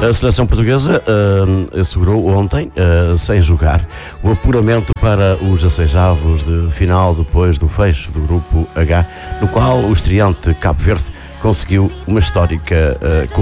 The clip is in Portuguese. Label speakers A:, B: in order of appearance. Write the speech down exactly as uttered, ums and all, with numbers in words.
A: A seleção portuguesa uh, assegurou ontem, uh, sem jogar, o apuramento para os dezesseisavos de final depois do fecho do Grupo H, no qual o estreante Cabo Verde conseguiu uma histórica uh,